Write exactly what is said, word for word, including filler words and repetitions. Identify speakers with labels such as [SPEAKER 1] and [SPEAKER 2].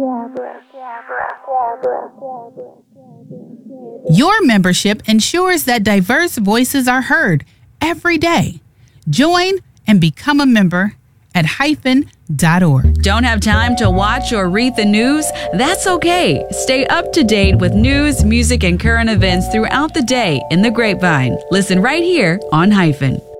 [SPEAKER 1] Your membership ensures that diverse voices are heard every day. Join and become a member at hyphen dot org.
[SPEAKER 2] Don't have time to watch or read the news? That's okay. Stay up to date with news, music, and current events throughout the day in the Grapevine. Listen right here on Hyphen.